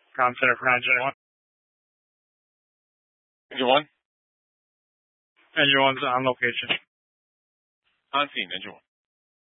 Ground Center for Engine 1. Engine 1? Engine 1's on location. On scene, Engine 1.